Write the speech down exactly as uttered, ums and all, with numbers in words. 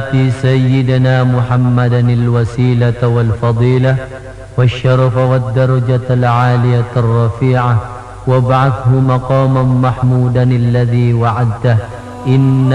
سيدنا محمدا الوسيلة والفضيلة والشرف والدرجة العالية الرفيعة وابعثه مقاما محمودا الذي وعدته إن